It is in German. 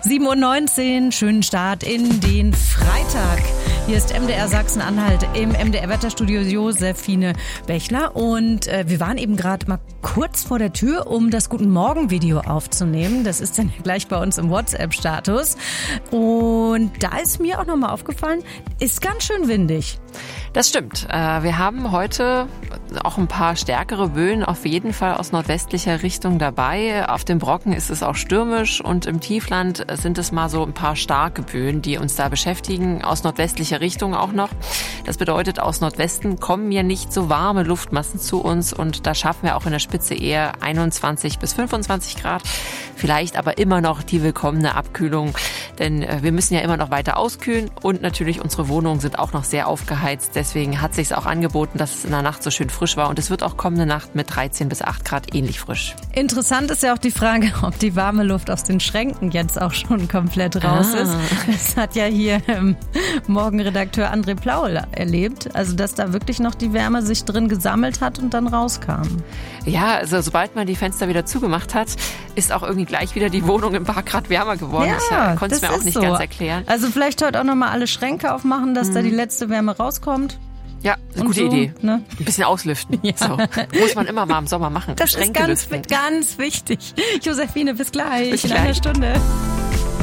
7:19 Uhr, schönen Start in den Freitag. Hier ist MDR Sachsen-Anhalt im MDR-Wetterstudio Josephine Bechler und wir waren eben gerade mal kurz vor der Tür, um das Guten Morgen-Video aufzunehmen. Das ist dann gleich bei uns im WhatsApp-Status und da ist mir auch nochmal aufgefallen, ist ganz schön windig. Das stimmt. Wir haben heute auch ein paar stärkere Böen auf jeden Fall aus nordwestlicher Richtung dabei. Auf dem Brocken ist es auch stürmisch und im Tiefland sind es mal so ein paar starke Böen, die uns da beschäftigen, aus nordwestlicher Richtung auch noch. Das bedeutet, aus Nordwesten kommen ja nicht so warme Luftmassen zu uns und da schaffen wir auch in der Spitze eher 21 bis 25 Grad. Vielleicht aber immer noch die willkommene Abkühlung, denn wir müssen ja immer noch weiter auskühlen und natürlich unsere Wohnungen sind auch noch sehr aufgeheizt. Deswegen hat es sich auch angeboten, dass es in der Nacht so schön frisch war und es wird auch kommende Nacht mit 13 bis 8 Grad ähnlich frisch. Interessant ist ja auch die Frage, ob die warme Luft aus den Schränken jetzt auch schon komplett raus ist. Das hat ja hier Morgenredakteur André Plaul erlebt, also dass da wirklich noch die Wärme sich drin gesammelt hat und dann rauskam. Ja, also sobald man die Fenster wieder zugemacht hat, ist auch irgendwie gleich wieder die Wohnung ein paar Grad wärmer geworden. Ja, ich konnte es mir auch nicht ganz erklären. Also vielleicht heute auch nochmal alle Schränke aufmachen, dass da die letzte Wärme rauskommt. Ja, eine gute Idee. Ne? Ein bisschen auslüften. Ja. So. Muss man immer mal im Sommer machen. Das Schränke ist ganz wichtig. Josephine, bis gleich. Bis in gleich. einer Stunde.